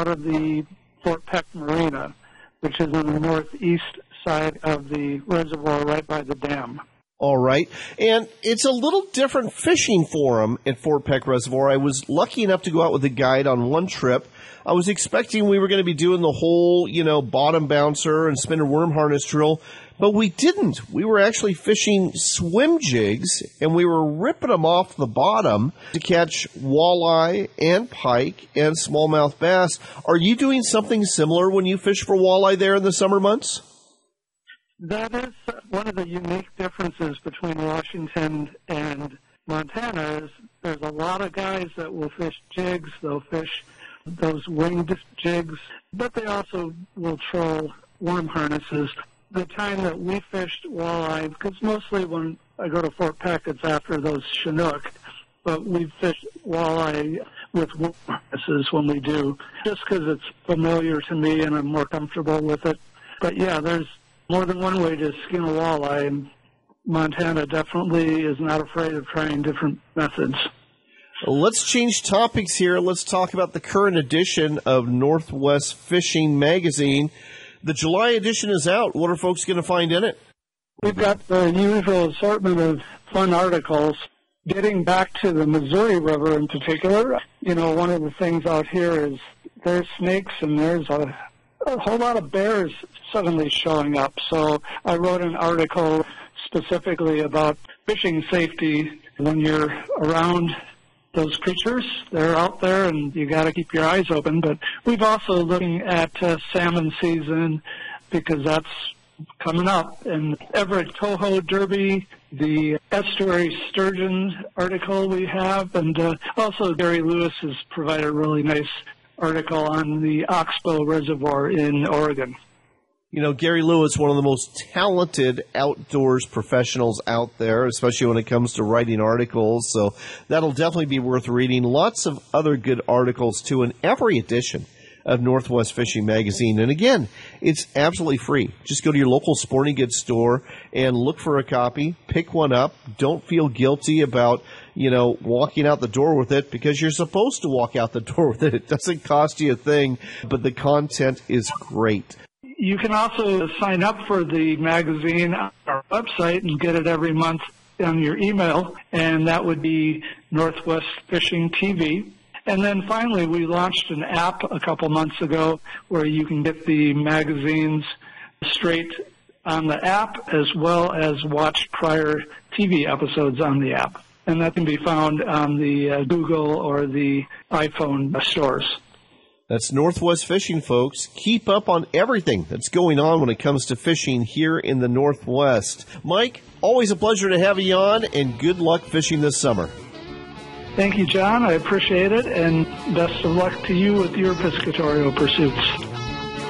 out of the Fort Peck Marina, which is on the northeast side of the reservoir right by the dam. All right. And it's a little different fishing for them at Fort Peck Reservoir. I was lucky enough to go out with a guide on one trip. I was expecting we were going to be doing the whole, bottom bouncer and spinner worm harness drill, but we didn't. We were actually fishing swim jigs, and we were ripping them off the bottom to catch walleye and pike and smallmouth bass. Are you doing something similar when you fish for walleye there in the summer months? That is one of the unique differences between Washington and Montana is there's a lot of guys that will fish jigs. They'll fish those winged jigs, but they also will troll worm harnesses. The time that we fished walleye, because mostly when I go to Fort Peck, it's after those Chinook, but we fish walleye with worm harnesses when we do, just because it's familiar to me and I'm more comfortable with it. But yeah, there's more than one way to skin a walleye, and Montana definitely is not afraid of trying different methods. Let's change topics here. Let's talk about the current edition of Northwest Fishing Magazine. The July edition is out. What are folks going to find in it? We've got the usual assortment of fun articles. Getting back to the Missouri River in particular, one of the things out here is there's snakes and there's a whole lot of bears suddenly showing up. So I wrote an article specifically about fishing safety when you're around those creatures. They're out there and you got to keep your eyes open. But we've also looking at salmon season because that's coming up. And Everett Toho Derby, the estuary sturgeon article we have, and also Gary Lewis has provided a really nice article on the Oxbow Reservoir in Oregon. Gary Lewis, one of the most talented outdoors professionals out there, especially when it comes to writing articles. So that'll definitely be worth reading. Lots of other good articles, too, in every edition of Northwest Fishing Magazine. And again, it's absolutely free. Just go to your local sporting goods store and look for a copy, pick one up. Don't feel guilty about, walking out the door with it, because you're supposed to walk out the door with it. It doesn't cost you a thing, but the content is great. You can also sign up for the magazine on our website and get it every month on your email, and that would be Northwest Fishing TV. And then finally, we launched an app a couple months ago where you can get the magazines straight on the app as well as watch prior TV episodes on the app. And that can be found on the Google or the iPhone stores. That's Northwest Fishing, folks. Keep up on everything that's going on when it comes to fishing here in the Northwest. Mike, always a pleasure to have you on, and good luck fishing this summer. Thank you, John. I appreciate it, and best of luck to you with your piscatorial pursuits.